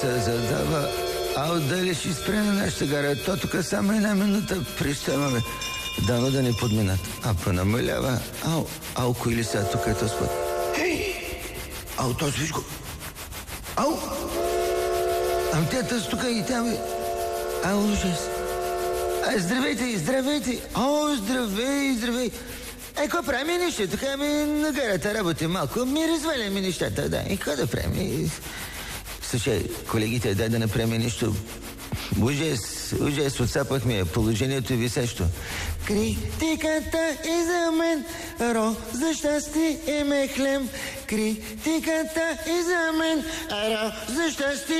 се задава. Ау, дали ще спре на нашата гара? То тук само една минута прищаваме. Дано да не подминат. А понамалява. Ау, кои ли са тук ето спът? Хей! Ау, то виж го. Ау! Ам тя тук и там е. Ау, ужас. Здравейте. О, здравей. Какво правим нищо? Тук на гарата работим малко. Ми разваляме нещата, да. И какво да правим? Слушай, колегите, дай да направим нещо. Ужас, отцапахме положението ви също. Критиката е за мен, за щастие е мехлем. Критиката е за мен, за щастие